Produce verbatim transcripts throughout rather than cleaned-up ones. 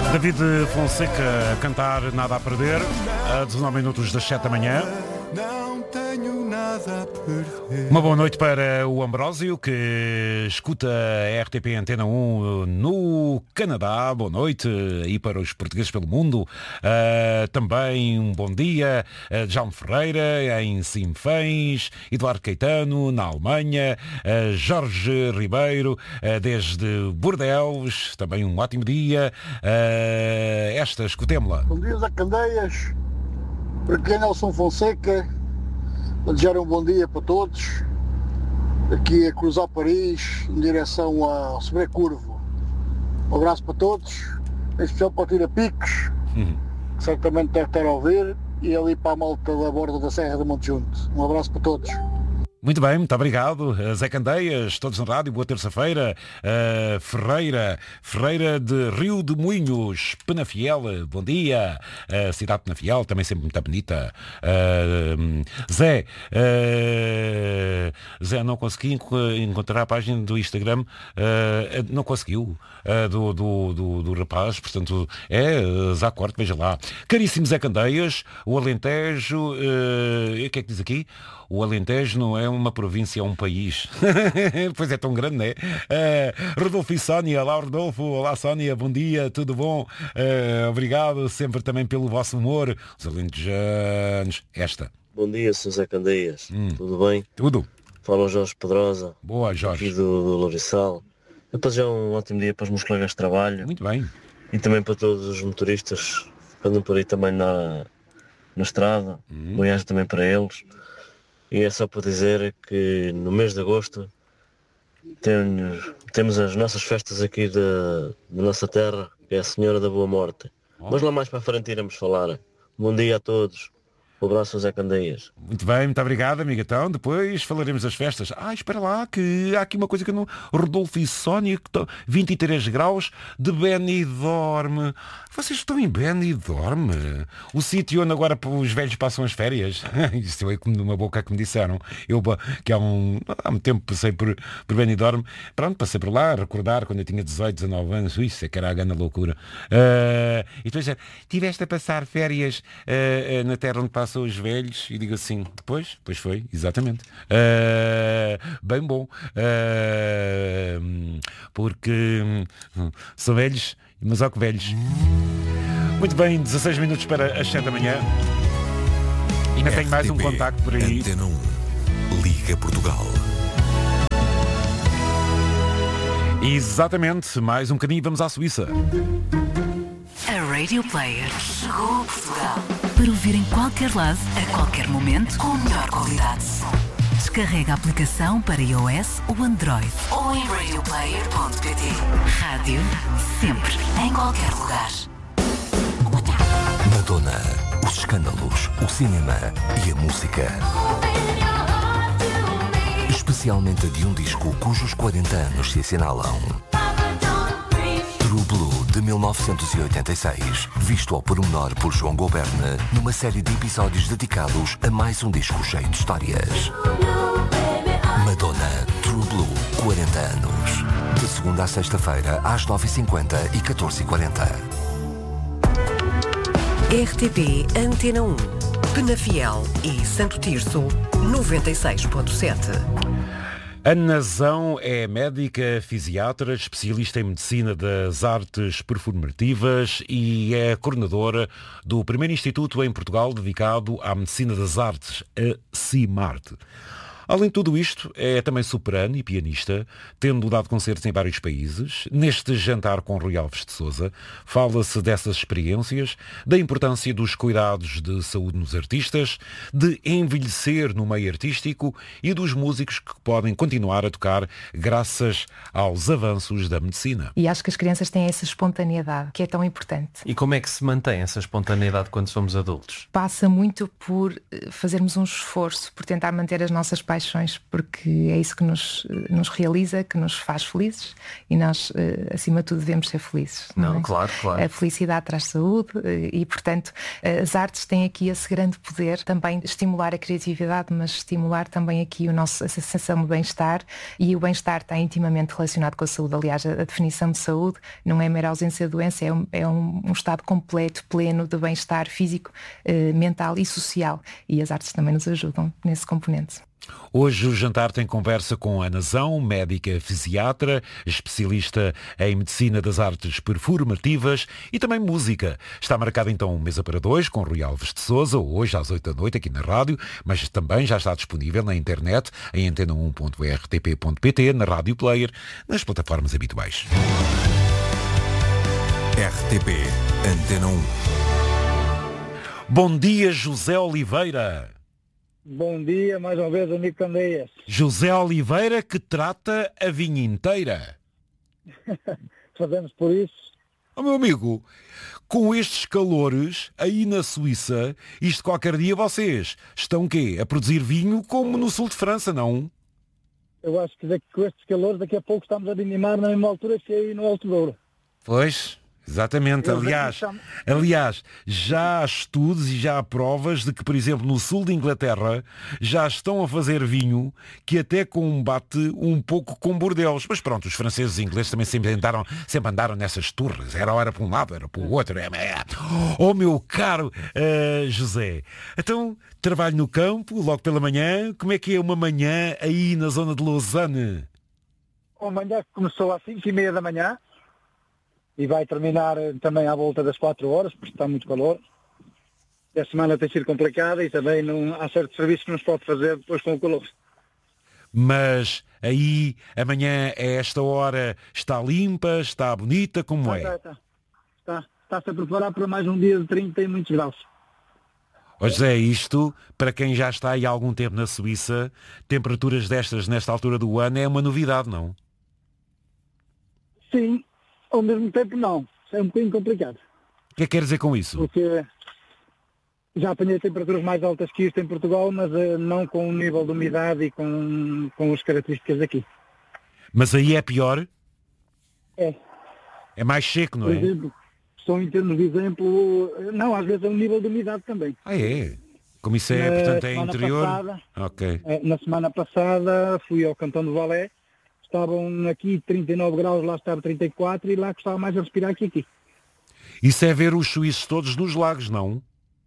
David Fonseca a cantar Nada a Perder, a dezenove minutos das sete da manhã. Não tenho nada a perder. Uma boa noite para o Ambrósio, que escuta a R T P Antena um no Canadá. Boa noite. E para os portugueses pelo mundo, uh, também um bom dia. Uh, João Ferreira, em Sinfãs, Eduardo Caetano, na Alemanha, uh, Jorge Ribeiro, uh, desde Bordeaux, também um ótimo dia. Uh, esta, escutemo-la. Bom dia, Zé Candeias. Para quem Nelson Fonseca, a desejar um bom dia para todos. Aqui a cruzar Paris, em direção ao Sobrecurvo. Um abraço para todos, em especial para o Tira Picos, Uhum. que certamente deve estar a ouvir, e ali para a malta da borda da Serra do Monte Junto. Um abraço para todos. Muito bem, muito obrigado. Zé Candeias, todos na rádio, boa terça-feira. Uh, Ferreira, Ferreira de Rio de Moinhos, Penafiel, bom dia. Uh, cidade de Penafiel, também sempre muito bonita. Uh, Zé, uh, Zé, não consegui enco- encontrar a página do Instagram, uh, não conseguiu, uh, do, do, do, do rapaz, portanto, é uh, Zé Corte, veja lá. Caríssimo Zé Candeias, o Alentejo, uh, o que é que diz aqui? O Alentejo não é uma província, é um país. Pois é tão grande, não é? Uh, Rodolfo e Sónia, olá Rodolfo, olá Sónia, bom dia, tudo bom? Uh, obrigado sempre também pelo vosso humor. Os alentejanos, esta. Bom dia, senhor Zé Candeias. Hum. Tudo bem? Tudo. Fala o Jorge Pedrosa, Boa, aqui Jorge. do, do Lourissal. Eu desejo um ótimo dia para os meus colegas de trabalho Muito bem. e também para todos os motoristas que andam por aí também na, na estrada. Hum. Boa também para eles. E é só para dizer que no mês de agosto temos, temos as nossas festas aqui da, da nossa terra, que é a Senhora da Boa Morte. Oh. Mas lá mais para a frente iremos falar. Bom dia a todos. Um abraço, Zé Candeias. Muito bem, muito obrigado, amiga. Então, depois falaremos das festas. Ah, espera lá, que há aqui uma coisa que eu não... Rodolfo e Sónia, que estão vinte e três graus de Benidorm. Vocês estão em Benidorm? O sítio onde agora os velhos passam as férias? Isso é como numa boca que me disseram. Eu, que há um, há um tempo passei por, por Benidorm. Pronto, passei por lá, a recordar quando eu tinha dezoito, dezanove anos. Isso é que era a grande loucura. Uh, e depois, tiveste a passar férias uh, uh, na terra onde passam os velhos, e digo assim, depois, pois foi, exatamente. Uh, bem bom. Uh, porque hum, são velhos, mas ó que velhos. Muito bem, dezasseis minutos para as sete da manhã. Ainda tenho mais um contacto por aí. Antena um, Liga Portugal. Exatamente, mais um bocadinho, vamos à Suíça. A Radio Player chegou a Portugal para ouvir em qualquer lado, a qualquer momento, com a melhor qualidade de som. Descarrega a aplicação para iOS ou Android ou em radio player ponto pt. Rádio, sempre, em qualquer lugar. Madonna, os escândalos, o cinema e a música. Especialmente a de um disco cujos quarenta anos se assinalam. True Blue, de mil novecentos e oitenta e seis, visto ao pormenor por João Goberne, numa série de episódios dedicados a mais um disco cheio de histórias. Madonna, True Blue, quarenta anos. De segunda à sexta-feira, às nove e cinquenta e catorze e quarenta. R T P Antena um, Penafiel e Santo Tirso, noventa e seis ponto sete. Ana Zão é médica, fisiatra, especialista em medicina das artes performativas e é coordenadora do primeiro instituto em Portugal dedicado à medicina das artes, a CIMART. Além de tudo isto, é também soprano e pianista, tendo dado concertos em vários países. Neste jantar com Rui Alves de Sousa, fala-se dessas experiências, da importância dos cuidados de saúde nos artistas, de envelhecer no meio artístico e dos músicos que podem continuar a tocar graças aos avanços da medicina. E acho que as crianças têm essa espontaneidade, que é tão importante. E como é que se mantém essa espontaneidade quando somos adultos? Passa muito por fazermos um esforço, por tentar manter as nossas paixões paixões, porque é isso que nos, nos realiza, que nos faz felizes, e nós, acima de tudo, devemos ser felizes. Não, não é? claro, claro. A felicidade traz saúde e, portanto, as artes têm aqui esse grande poder, também estimular a criatividade, mas estimular também aqui o nosso, a sensação de bem-estar, e o bem-estar está intimamente relacionado com a saúde. Aliás, a, a definição de saúde não é mera ausência de doença, é um, é um, um estado completo, pleno de bem-estar físico, eh, mental e social, e as artes também nos ajudam nesse componente. Hoje o jantar tem conversa com Ana Zão, médica fisiatra, especialista em medicina das artes performativas e também música. Está marcada então mesa para dois com Rui Alves de Sousa, hoje às oito da noite aqui na rádio, mas também já está disponível na internet em antena um ponto r t p ponto p t, na Rádio Player, nas plataformas habituais. R T P Antena um. Bom dia, José Oliveira. Bom dia, mais uma vez, amigo Candeias. José Oliveira, que trata a vinha inteira. Fazemos por isso. Oh, meu amigo, com estes calores aí na Suíça, isto qualquer dia vocês estão o quê? A produzir vinho como no sul de França, não? Eu acho que daqui, com estes calores daqui a pouco estamos a animar na mesma altura que aí no Alto Douro. Pois... Exatamente, aliás, aliás, já há estudos e já há provas de que, por exemplo, no sul de Inglaterra já estão a fazer vinho que até combate um pouco com Bordeaux. Mas pronto, os franceses e ingleses também sempre andaram, sempre andaram nessas turras. Era hora para um lado, era para o outro. Oh, meu caro uh, José, então, trabalho no campo, logo pela manhã. Como é que é uma manhã aí na zona de Lausanne? Uma manhã que começou às cinco e meia da manhã. E vai terminar também à volta das quatro horas, porque está muito calor. A semana tem sido complicada e também não, há certos serviços que não se pode fazer depois com o calor. Mas aí amanhã a esta hora está limpa, está bonita, como é? Está, está, está, está-se a preparar para mais um dia de trinta e muitos graus. Ó José, isto, para quem já está aí há algum tempo na Suíça, temperaturas destas nesta altura do ano é uma novidade, não? Sim. Ao mesmo tempo não, isso é um bocadinho complicado. O que é que quer dizer com isso? Porque já apanhei temperaturas mais altas que isto em Portugal, mas uh, não com o nível de umidade e com, com as características aqui. Mas aí é pior? É. É mais seco, não Por é? Por exemplo, só em termos de exemplo, não, às vezes é um nível de umidade também. Ah, é? Como isso é, na portanto, é interior? Passada, ok. Na semana passada fui ao Cantão do Valé. Estavam aqui trinta e nove graus, lá estava trinta e quatro e lá gostava mais a respirar que aqui. Isso é ver os suíços todos nos lagos, não?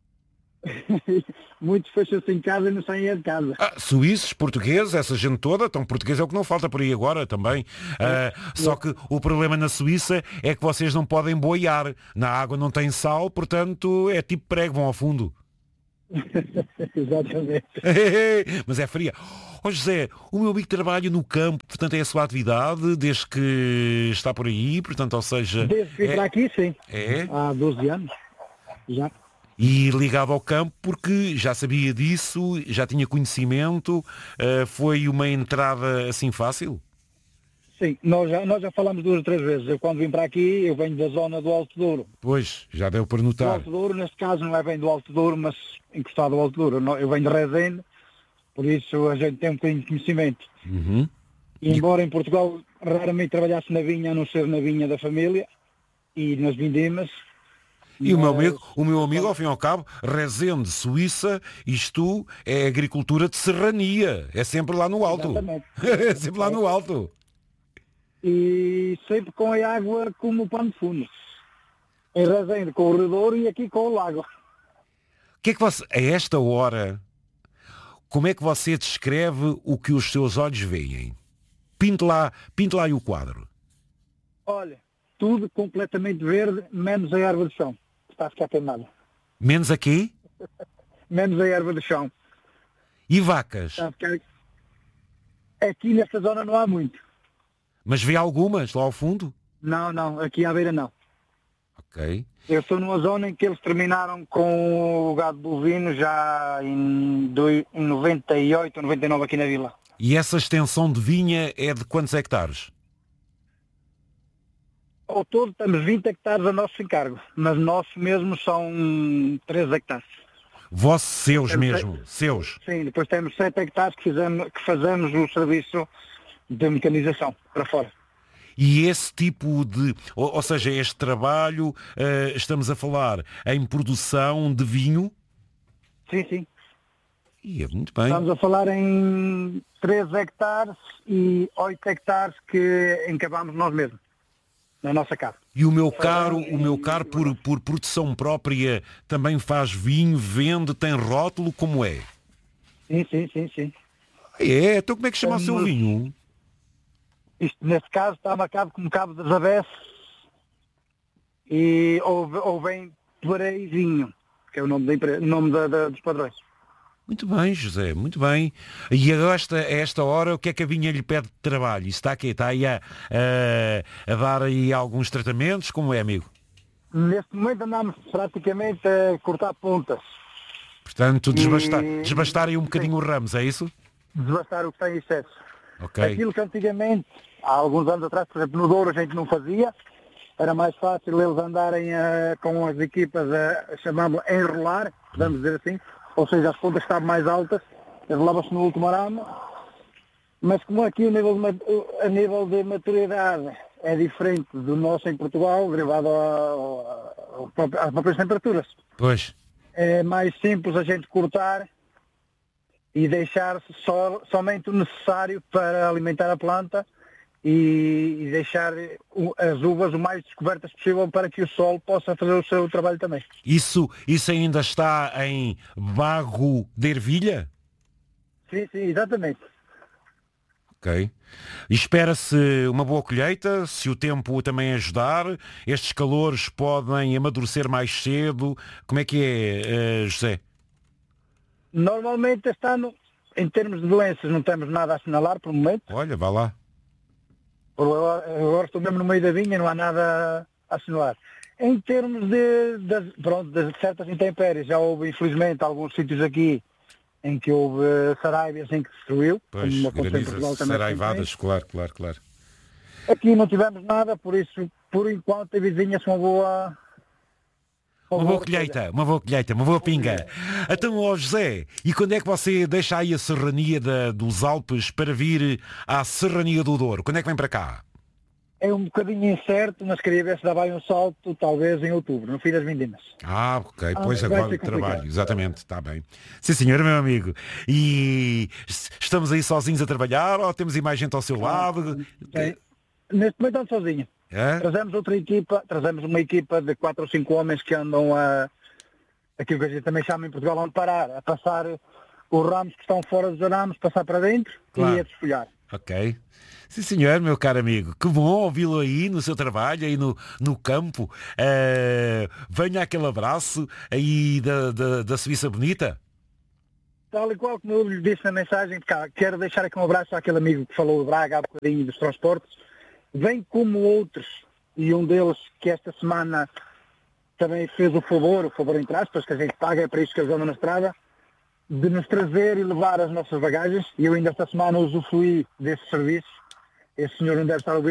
Muitos fecham-se em casa e não saem de casa. Ah, suíços, portugueses, essa gente toda, então português é o que não falta por aí agora também. Ah, só que o problema na Suíça é que vocês não podem boiar. Na água não tem sal, portanto é tipo prego, vão ao fundo. Exatamente. Mas é fria. Ó oh, José, o meu amigo trabalha no campo, portanto é a sua atividade desde que está por aí, portanto, ou seja... Desde que é... para aqui, sim. É? Há doze anos, já. E ligado ao campo porque já sabia disso, já tinha conhecimento, uh, foi uma entrada assim fácil? Sim, nós já, nós já falamos duas ou três vezes. Eu quando vim para aqui, eu venho da zona do Alto Douro. Pois, já deu para notar. Do Alto Douro, neste caso não é bem do Alto Douro, mas encostado ao Alto Douro. Eu venho de Rezende, por isso a gente tem um bocadinho de conhecimento. Uhum. E embora em Portugal raramente trabalhasse na vinha, a não ser na vinha da família e nas vindimas. E mas... o meu amigo, o meu amigo, ao fim e ao cabo, Rezende, Suíça, isto é agricultura de serrania. É sempre lá no alto. É sempre lá no alto. E sempre com a água como o pano de fundo. Em Rezende com o Redouro e aqui com o lago. O que é que você, a esta hora, como é que você descreve o que os seus olhos veem? Pinte lá, pinte lá aí o quadro. Olha, tudo completamente verde, menos a erva do chão. Está a ficar queimada. Menos aqui? Menos a erva do chão. E vacas? Está a ficar... Aqui nesta zona não há muito. Mas vê algumas lá ao fundo? Não, não, aqui à beira não. Ok. Eu estou numa zona em que eles terminaram com o gado bovino já em, do, em noventa e oito, noventa e nove aqui na vila. E essa extensão de vinha é de quantos hectares? Ao todo estamos vinte hectares a nosso encargo, mas nosso mesmo são três hectares. Vossos, seus Temos mesmo, sete- seus. Sim, depois temos sete hectares que fazemos, que fazemos o serviço de mecanização para fora. E esse tipo de, ou, ou seja, este trabalho, eh, estamos a falar em produção de vinho? Sim, sim. E é muito bem. Estamos a falar em três hectares e oito hectares que encavamos nós mesmos, na nossa casa. E o meu caro, o meu caro por, por produção própria também faz vinho, vende, tem rótulo, como é? Sim, sim, sim, sim. É, então como é que chama o seu Temos- vinho? Isto, neste caso, está marcado como Cabo das Abés e ou, ou vem Pareizinho, que é o nome, da empre- nome da, da, dos padrões. Muito bem, José, muito bem. E a esta, a esta hora, o que é que a vinha lhe pede de trabalho? Isso está aqui, está aí a, a, a dar aí alguns tratamentos, como é, amigo? Neste momento andamos praticamente a cortar pontas, Portanto, desbastar, E- desbastar aí um bocadinho os ramos, é isso? desbastar o que tem em excesso. Ok. Aquilo que antigamente, há alguns anos atrás, por exemplo, no Douro a gente não fazia, era mais fácil eles andarem eh, com as equipas a, chamamos enrolar, podemos dizer assim, ou seja, as pontas estavam mais altas, enrolava-se no último arame, mas como aqui o nível de, mat- a nível de maturidade é diferente do nosso em Portugal, derivado ao- ao- ao- às próprias temperaturas, Pois. é mais simples a gente cortar e deixar só, somente o necessário para alimentar a planta e, e deixar o- as uvas o mais descobertas possível para que o solo possa fazer o seu trabalho também. Isso, isso ainda está em Bago de Ervilha? Sim, sim, exatamente. Ok. E espera-se uma boa colheita, se o tempo também ajudar. Estes calores podem amadurecer mais cedo. Como é que é, eh, José? Normalmente este ano, em termos de doenças, não temos nada a assinalar por momento. Olha, vá lá. Por agora, agora estou mesmo no meio da vinha, não há nada a assinalar. Em termos de, de, pronto, de certas intempéries, já houve infelizmente alguns sítios aqui em que houve saráibias em que se destruiu, Pois, como aconteceu em Portugal granizas, também saraivadas, claro, claro, claro. recentemente. Aqui não tivemos nada, por isso, por enquanto, a vizinha-se uma boa... Uma boa colheita, uma boa colheita, uma boa pinga. Então, ó José, e quando é que você deixa aí a serrania da- dos Alpes para vir à serrania do Douro? Quando é que vem para cá? É um bocadinho incerto, mas queria ver se dava aí um salto, talvez em outubro, no fim das vindimas. Ah, ok, Ah, pois vai agora ser o trabalho, complicado. exatamente, está bem. Sim, senhor, meu amigo. E s- estamos aí sozinhos a trabalhar ou temos aí mais gente ao seu lado? É, neste momento ando sozinho. É? Trazemos outra equipa, trazemos uma equipa de quatro ou cinco homens que andam a, aquilo que a gente também chama em Portugal, a parar, a passar os ramos que estão fora dos arames, passar para dentro Claro. e a desfolhar. Ok. Sim, senhor, meu caro amigo. Que bom ouvi-lo aí no seu trabalho, aí no, no campo. Eh, venha aquele abraço aí da, da, da Suíça bonita. Tal e qual como eu lhe disse na mensagem, cá, quero deixar aqui um abraço àquele amigo que falou de Braga há bocadinho dos transportes. Vem como outros, e um deles que esta semana também fez o favor, o favor entre aspas, que a gente paga, é para isso que eles andam na estrada, de nos trazer e levar as nossas bagagens. E eu ainda esta semana usufruí desse serviço. Esse senhor não deve estar a ouvir